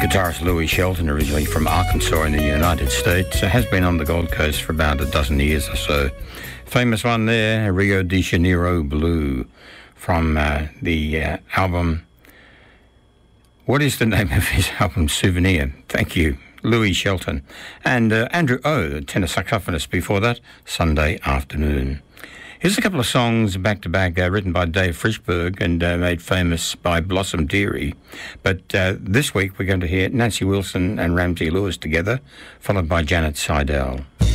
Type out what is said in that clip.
Guitarist Louis Shelton, originally from Arkansas in the United States, has been on the Gold Coast for about a dozen years or so. Famous one there, Rio de Janeiro Blue, from the album. What is the name of his album? Souvenir. Thank you, Louis Shelton. And Andrew O, the tenor saxophonist before that, Sunday Afternoon. Here's a couple of songs back-to-back written by Dave Frishberg and made famous by Blossom Dearie. But this week we're going to hear Nancy Wilson and Ramsey Lewis together, followed by Janet Seidel.